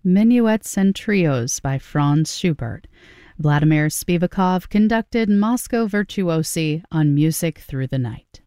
Minuets and Trios by Franz Schubert. Vladimir Spivakov conducted Moscow Virtuosi on Music Through the Night.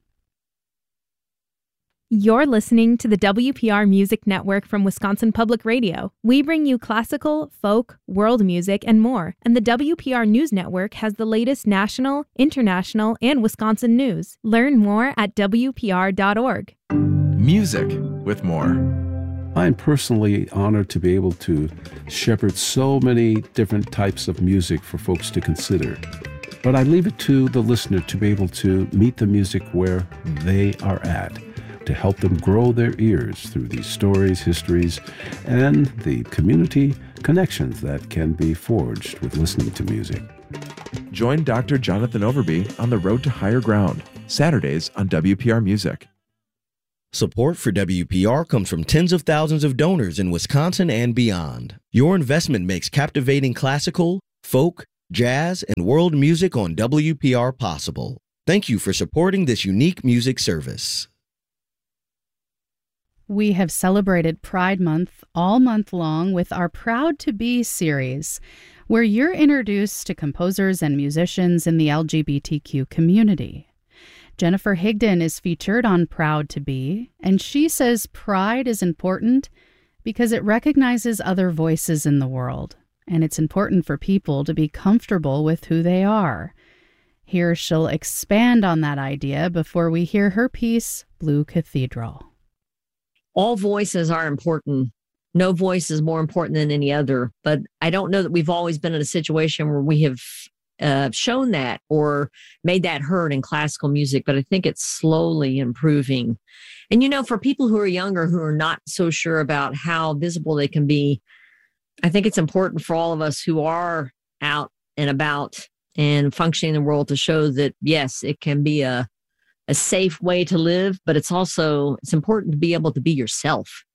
You're listening to the WPR Music Network from Wisconsin Public Radio. We bring you classical, folk, world music, and more. And the WPR News Network has the latest national, international, and Wisconsin news. Learn more at WPR.org. Music with more. I'm personally honored to be able to shepherd so many different types of music for folks to consider. But I leave it to the listener to be able to meet the music where they are at, to help them grow their ears through these stories, histories, and the community connections that can be forged with listening to music. Join Dr. Jonathan Overby on the Road to Higher Ground, Saturdays on WPR Music. Support for WPR comes from tens of thousands of donors in Wisconsin and beyond. Your investment makes captivating classical, folk, jazz, and world music on WPR possible. Thank you for supporting this unique music service. We have celebrated Pride Month all month long with our Proud to Be series, where you're introduced to composers and musicians in the LGBTQ community. Jennifer Higdon is featured on Proud to Be, and she says pride is important because it recognizes other voices in the world, and it's important for people to be comfortable with who they are. Here she'll expand on that idea before we hear her piece, Blue Cathedral. All voices are important. No voice is more important than any other, but I don't know that we've always been in a situation where we have shown that or made that heard in classical music, but I think it's slowly improving. And, you know, for people who are younger, who are not so sure about how visible they can be, I think it's important for all of us who are out and about and functioning in the world to show that, yes, it can be a safe way to live, but it's important to be able to be yourself